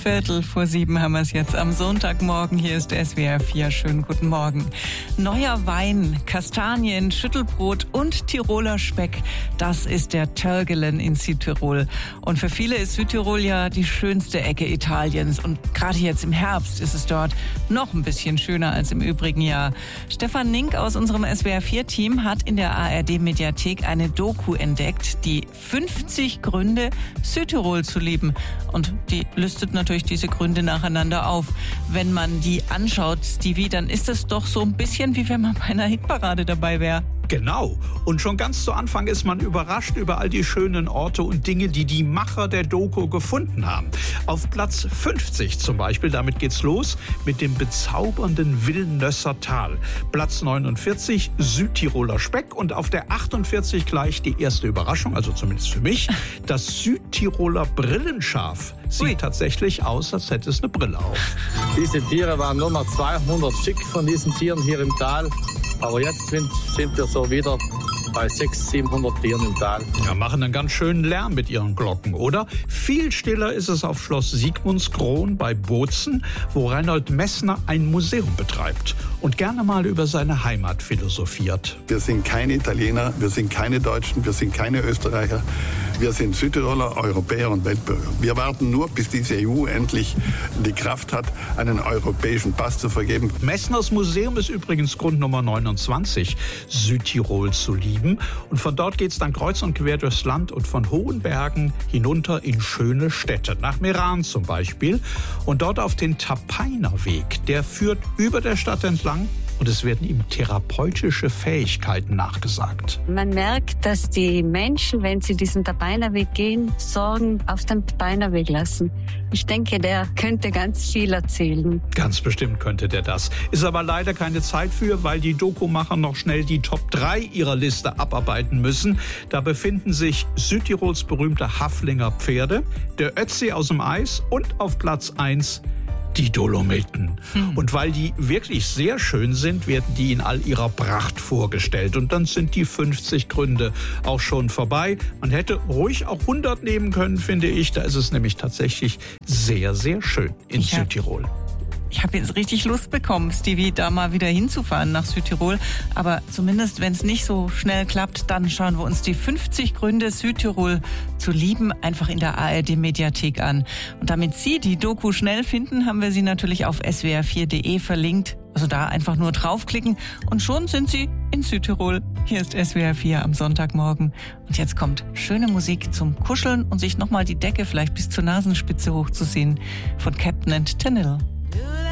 6:15 haben wir es jetzt am Sonntagmorgen. Hier ist SWR 4. Schönen guten Morgen. Neuer Wein, Kastanien, Schüttelbrot und Tiroler Speck. Das ist der Törgelen in Südtirol. Und für viele ist Südtirol ja die schönste Ecke Italiens. Und gerade jetzt im Herbst ist es dort noch ein bisschen schöner als im übrigen Jahr. Stefan Nink aus unserem SWR 4-Team hat in der ARD-Mediathek eine Doku entdeckt, die 50 Gründe, Südtirol zu lieben. Und die listet natürlich diese Gründe nacheinander auf. Wenn man die anschaut, Stevie, dann ist es doch so ein bisschen, wie wenn man bei einer Hitparade dabei wäre. Genau. Und schon ganz zu Anfang ist man überrascht über all die schönen Orte und Dinge, die die Macher der Doku gefunden haben. Auf Platz 50 zum Beispiel, damit geht's los, mit dem bezaubernden Wilnösser Tal. Platz 49, Südtiroler Speck. Und auf der 48 gleich die erste Überraschung, also zumindest für mich, das Südtiroler Brillenschaf. Sieht tatsächlich aus, als hätte es eine Brille auf. Diese Tiere waren nur noch 200 Stück von diesen Tieren hier im Tal. Aber jetzt sind wir so wieder bei 600, 700 Tieren im Tal. Ja, machen einen ganz schönen Lärm mit ihren Glocken, oder? Viel stiller ist es auf Schloss Sigmundskron bei Bozen, wo Reinhold Messner ein Museum betreibt und gerne mal über seine Heimat philosophiert. Wir sind keine Italiener, wir sind keine Deutschen, wir sind keine Österreicher. Wir sind Südtiroler, Europäer und Weltbürger. Wir warten nur, bis diese EU endlich die Kraft hat, einen europäischen Pass zu vergeben. Messners Museum ist übrigens Grund Nummer 29, Südtirol zu lieben. Und von dort geht es dann kreuz und quer durchs Land und von hohen Bergen hinunter in schöne Städte. Nach Meran zum Beispiel. Und dort auf den Tapainer Weg. Der führt über der Stadt entlang. Und es werden ihm therapeutische Fähigkeiten nachgesagt. Man merkt, dass die Menschen, wenn sie diesen Tapainer Weg gehen, Sorgen auf dem Tapainer Weg lassen. Ich denke, der könnte ganz viel erzählen. Ganz bestimmt könnte der das. Ist aber leider keine Zeit für, weil die Dokumacher noch schnell die Top 3 ihrer Liste abarbeiten müssen. Da befinden sich Südtirols berühmte Haflinger Pferde, der Ötzi aus dem Eis und auf Platz 1 die Dolomiten. Und weil die wirklich sehr schön sind, werden die in all ihrer Pracht vorgestellt. Und dann sind die 50 Gründe auch schon vorbei. Man hätte ruhig auch 100 nehmen können, finde ich. Da ist es nämlich tatsächlich sehr, sehr schön in Südtirol. Ich habe jetzt richtig Lust bekommen, Stevie, da mal wieder hinzufahren nach Südtirol. Aber zumindest, wenn es nicht so schnell klappt, dann schauen wir uns die 50 Gründe, Südtirol zu lieben, einfach in der ARD-Mediathek an. Und damit Sie die Doku schnell finden, haben wir sie natürlich auf swr4.de verlinkt. Also da einfach nur draufklicken und schon sind Sie in Südtirol. Hier ist SWR 4 am Sonntagmorgen. Und jetzt kommt schöne Musik zum Kuscheln und sich nochmal die Decke vielleicht bis zur Nasenspitze hochzuziehen von Captain & Tennille.